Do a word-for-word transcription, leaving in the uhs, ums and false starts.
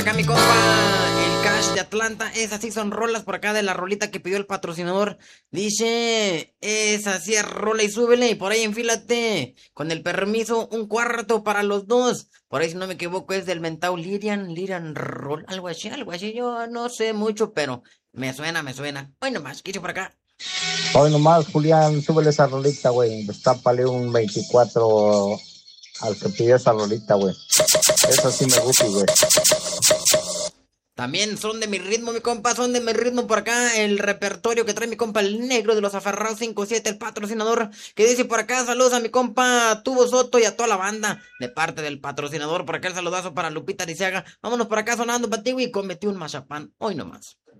Acá mi compa, el Cash de Atlanta, esas sí son rolas por acá de la rolita que pidió el patrocinador. Dice, esa sí es rola y súbele y por ahí enfílate. Con el permiso, un cuarto para los dos. Por ahí si no me equivoco es del mentao Lirian, Lirian Roll, algo así, algo así. Yo no sé mucho, pero me suena, me suena. Hoy nomás, quicho por acá. Hoy nomás, Julián, súbele esa rolita, güey. Destápale un veinticuatro al que pidió esa rolita, güey. Esa sí me gusta, güey. También son de mi ritmo, mi compa, son de mi ritmo por acá. El repertorio que trae mi compa, el negro de los aferrados cinco siete, el patrocinador, que dice por acá, saludos a mi compa Tubo Soto y a toda la banda. De parte del patrocinador, por acá el saludazo para Lupita Lisiaga. Vámonos por acá sonando, patigo y cometí un mazapán. Hoy nomás.